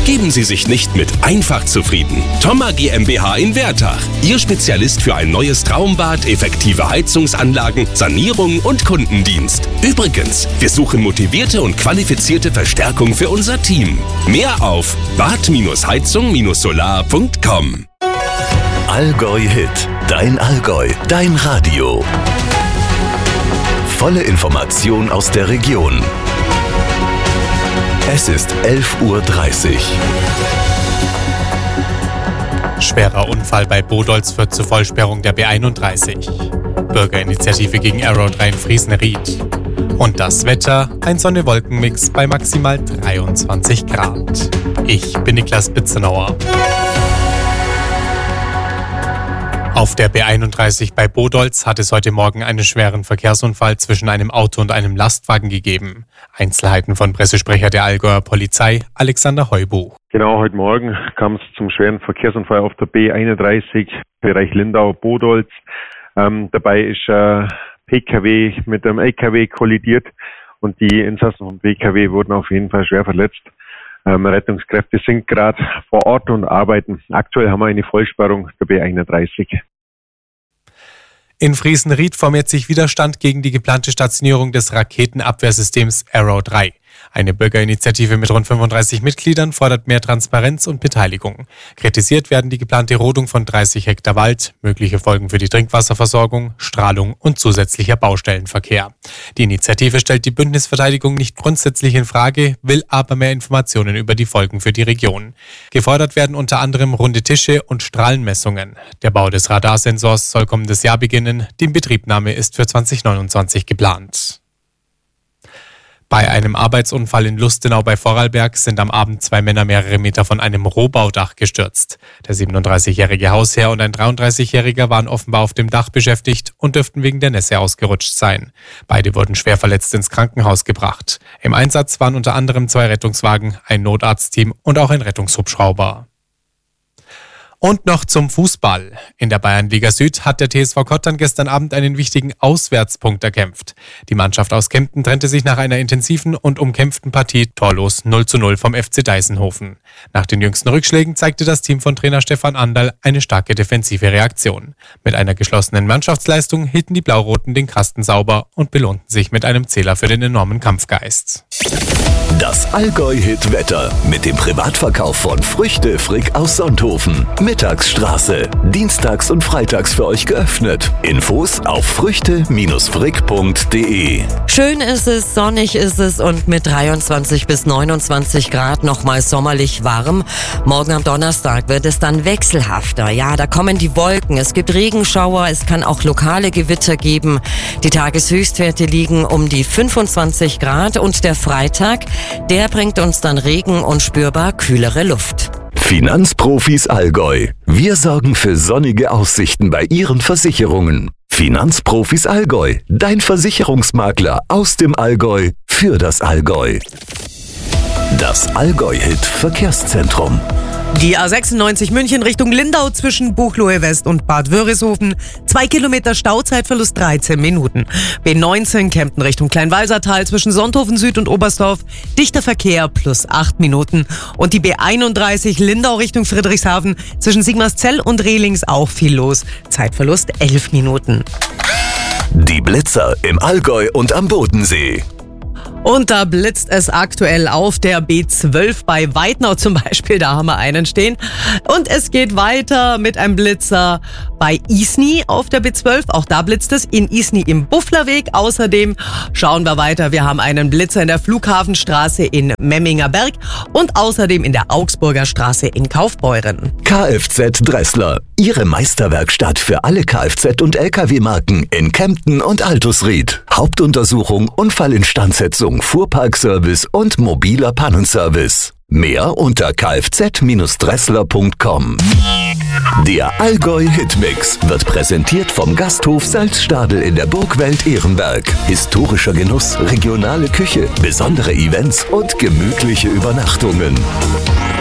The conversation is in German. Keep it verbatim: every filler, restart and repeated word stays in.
Geben Sie sich nicht mit einfach zufrieden. Thoma GmbH in Wertach. Ihr Spezialist für ein neues Traumbad, effektive Heizungsanlagen, Sanierung und Kundendienst. Übrigens, wir suchen motivierte und qualifizierte Verstärkung für unser Team. Mehr auf bad heizung solar punkt com. Allgäu Hit. Dein Allgäu. Dein Radio. Volle Information aus der Region. Es ist elf Uhr dreißig. Schwerer Unfall bei Bodolz führt zur Vollsperrung der B einunddreißig. Bürgerinitiative gegen Aero drei in Friesenried. Und das Wetter, ein Sonne-Wolken-Mix bei maximal dreiundzwanzig Grad. Ich bin Niklas Bitzenauer. Auf der B einunddreißig bei Bodolz hat es heute Morgen einen schweren Verkehrsunfall zwischen einem Auto und einem Lastwagen gegeben. Einzelheiten von Pressesprecher der Allgäuer Polizei, Alexander Heubuch. Genau, heute Morgen kam es zum schweren Verkehrsunfall auf der B einunddreißig, Bereich Lindau-Bodolz. Ähm, dabei ist ein äh, P K W mit einem L K W kollidiert und die Insassen vom P K W wurden auf jeden Fall schwer verletzt. Ähm, Rettungskräfte sind gerade vor Ort und arbeiten. Aktuell haben wir eine Vollsperrung der B einunddreißig. In Friesenried formiert sich Widerstand gegen die geplante Stationierung des Raketenabwehrsystems Aero drei. Eine Bürgerinitiative mit rund fünfunddreißig Mitgliedern fordert mehr Transparenz und Beteiligung. Kritisiert werden die geplante Rodung von dreißig Hektar Wald, mögliche Folgen für die Trinkwasserversorgung, Strahlung und zusätzlicher Baustellenverkehr. Die Initiative stellt die Bündnisverteidigung nicht grundsätzlich in Frage, will aber mehr Informationen über die Folgen für die Region. Gefordert werden unter anderem runde Tische und Strahlenmessungen. Der Bau des Radarsensors soll kommendes Jahr beginnen. Die Inbetriebnahme ist für zwanzig neunundzwanzig geplant. Bei einem Arbeitsunfall in Lustenau bei Vorarlberg sind am Abend zwei Männer mehrere Meter von einem Rohbaudach gestürzt. Der siebenunddreißigjährige Hausherr und ein dreiunddreißigjähriger waren offenbar auf dem Dach beschäftigt und dürften wegen der Nässe ausgerutscht sein. Beide wurden schwer verletzt ins Krankenhaus gebracht. Im Einsatz waren unter anderem zwei Rettungswagen, ein Notarztteam und auch ein Rettungshubschrauber. Und noch zum Fußball. In der Bayernliga Süd hat der T S V Kottern gestern Abend einen wichtigen Auswärtspunkt erkämpft. Die Mannschaft aus Kempten trennte sich nach einer intensiven und umkämpften Partie torlos null zu null vom F C Deisenhofen. Nach den jüngsten Rückschlägen zeigte das Team von Trainer Stefan Anderl eine starke defensive Reaktion. Mit einer geschlossenen Mannschaftsleistung hielten die Blau-Roten den Kasten sauber und belohnten sich mit einem Zähler für den enormen Kampfgeist. Das Allgäu-Hit-Wetter mit dem Privatverkauf von Früchte Frick aus Sonthofen. Mittagsstraße. Dienstags und freitags für euch geöffnet. Infos auf früchte frick punkt de. Schön ist es, sonnig ist es und mit dreiundzwanzig bis neunundzwanzig Grad nochmal sommerlich warm. Morgen am Donnerstag wird es dann wechselhafter. Ja, da kommen die Wolken. Es gibt Regenschauer. Es kann auch lokale Gewitter geben. Die Tageshöchstwerte liegen um die fünfundzwanzig Grad und der Freitag, der bringt uns dann Regen und spürbar kühlere Luft. Finanzprofis Allgäu. Wir sorgen für sonnige Aussichten bei Ihren Versicherungen. Finanzprofis Allgäu. Dein Versicherungsmakler aus dem Allgäu für das Allgäu. Das Allgäu-Hit Verkehrszentrum. Die A sechsundneunzig München Richtung Lindau zwischen Buchloe West und Bad Wörishofen. Zwei Kilometer Stauzeitverlust dreizehn Minuten. B neunzehn Kempten Richtung Kleinwalsertal zwischen Sonthofen Süd und Oberstdorf. Dichter Verkehr plus acht Minuten. Und die B einunddreißig Lindau Richtung Friedrichshafen zwischen Sigmarszell und Rehlings auch viel los. Zeitverlust elf Minuten. Die Blitzer im Allgäu und am Bodensee. Und da blitzt es aktuell auf der B zwölf bei Weidnau zum Beispiel, da haben wir einen stehen. Und es geht weiter mit einem Blitzer bei Isny auf der B zwölf, auch da blitzt es in Isny im Bufflerweg. Außerdem schauen wir weiter, wir haben einen Blitzer in der Flughafenstraße in Memminger Berg und außerdem in der Augsburger Straße in Kaufbeuren. Kfz Dressler, Ihre Meisterwerkstatt für alle Kfz- und L K W-Marken in Kempten und Altusried. Hauptuntersuchung, Unfallinstandsetzung, Fuhrparkservice und mobiler Pannenservice. Mehr unter kfz dressler punkt com. Der Allgäu Hitmix wird präsentiert vom Gasthof Salzstadel in der Burgwelt Ehrenberg. Historischer Genuss, regionale Küche, besondere Events und gemütliche Übernachtungen.